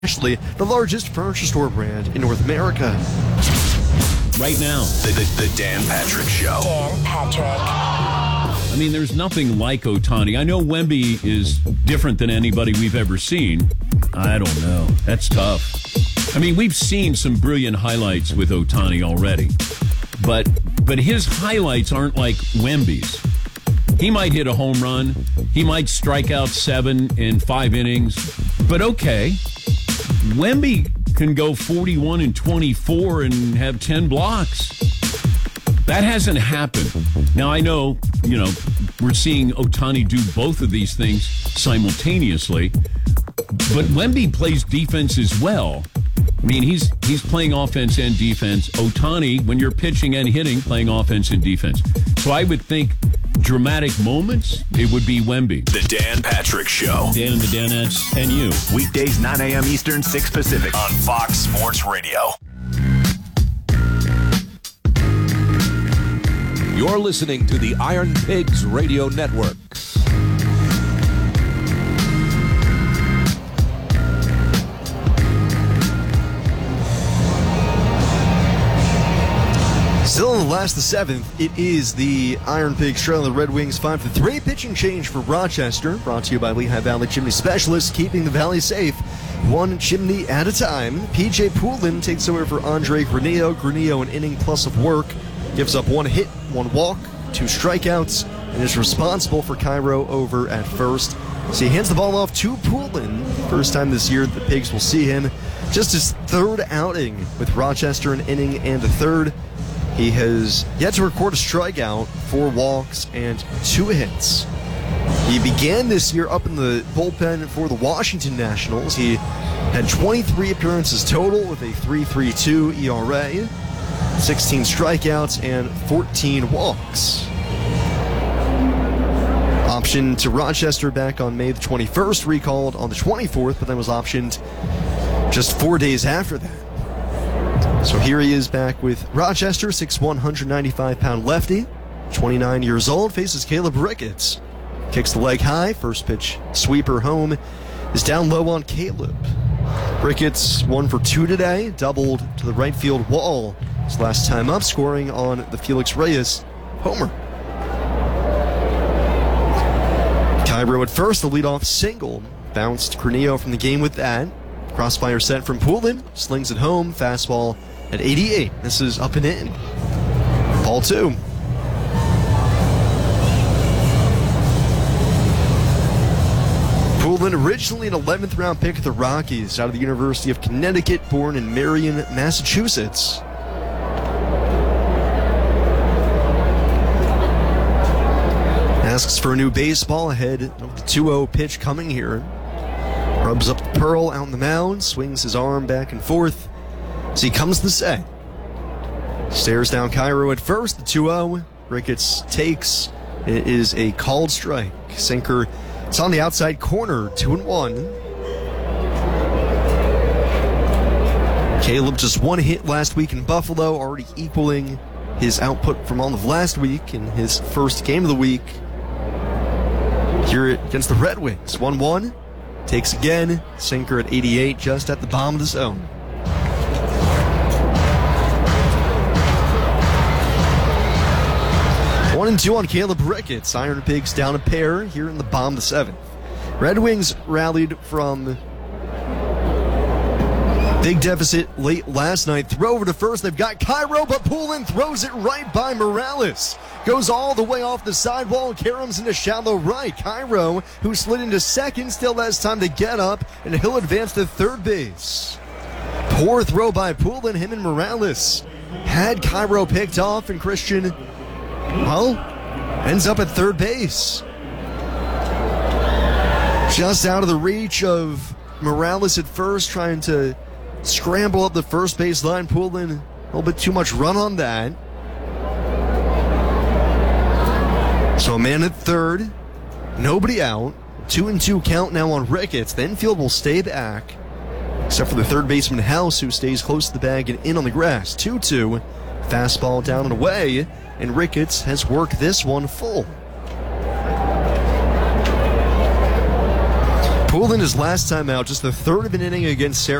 Ashley, the largest furniture store brand in North America. Right now, the Dan Patrick Show. Dan Patrick. I mean, there's nothing like Ohtani. I know Wemby is different than anybody we've ever seen. I don't know. That's tough. I mean, we've seen some brilliant highlights with Ohtani already. But his highlights aren't like Wemby's. He might hit a home run. He might strike out 7 in 5 innings. But okay, Wemby can go 41 and 24 and have 10 blocks. That hasn't happened. Now, I know, we're seeing Ohtani do both of these things simultaneously. But Wemby plays defense as well. I mean, he's playing offense and defense. Ohtani, when you're pitching and hitting, playing offense and defense. So I would think dramatic moments, it would be Wemby. The Dan Patrick Show. Dan and the Danettes and you. Weekdays 9 a.m. Eastern, 6 Pacific on Fox Sports Radio. You're listening to the Iron Pigs Radio Network. Still in the last of the 7th, it is the Iron Pigs trailing the Red Wings 5-3. Pitching change for Rochester, brought to you by Lehigh Valley Chimney Specialists, keeping the valley safe, one chimney at a time. PJ Poulin takes over for Andre Granillo. Granillo, an inning plus of work, gives up 1 hit, 1 walk, 2 strikeouts, and is responsible for Cairo over at first. So he hands the ball off to Poulin. First time this year the Pigs will see him. Just his 3rd outing with Rochester, an inning and a third. He has yet to record a strikeout, 4 walks, and 2 hits. He began this year up in the bullpen for the Washington Nationals. He had 23 appearances total with a 3.32 ERA, 16 strikeouts, and 14 walks. Optioned to Rochester back on May the 21st, recalled on the 24th, but then was optioned just 4 days after that. So here he is back with Rochester, 6'1", 195-pound lefty, 29 years old, faces Caleb Ricketts. Kicks the leg high, first pitch sweeper home is down low on Caleb. Ricketts 1 for 2 today, doubled to the right field wall his last time up, scoring on the Felix Reyes homer. Cairo at first, the leadoff single, bounced Granillo from the game with that. Crossfire set from Poulin, slings it home, fastball at 88. This is up and in. Ball 2. Poulin, originally an 11th round pick of the Rockies, out of the University of Connecticut, born in Marion, Massachusetts. Asks for a new baseball ahead of the 2-0 pitch coming here. Rubs up the pearl out on the mound, swings his arm back and forth as he comes to set. Stares down Cairo at first, the 2-0. Ricketts takes. It is a called strike. Sinker, it's on the outside corner, 2-1. Caleb just 1 hit last week in Buffalo, already equaling his output from all of last week in his first game of the week here against the Red Wings. 1-1. Takes again, sinker at 88, just at the bottom of the zone. 1-2 on Caleb Ricketts. Iron Pigs down a pair here in the bottom of the 7th. Red Wings rallied from big deficit late last night. Throw over to first. They've got Cairo, but Poulin throws it right by Morales. Goes all the way off the sidewall, caroms into shallow right. Cairo, who slid into second, still has time to get up, and he'll advance to third base. Poor throw by Poulin, him and Morales. Had Cairo picked off, and Christian, well, ends up at third base. Just out of the reach of Morales at first, trying to scramble up the first base line. Poulin, a little bit too much run on that. So a man at third, nobody out. 2-2 count now on Ricketts. The infield will stay back, except for the third baseman House, who stays close to the bag and in on the grass. 2-2, fastball down and away, and Ricketts has worked this one full. Pulled in his last time out, just the third of an inning against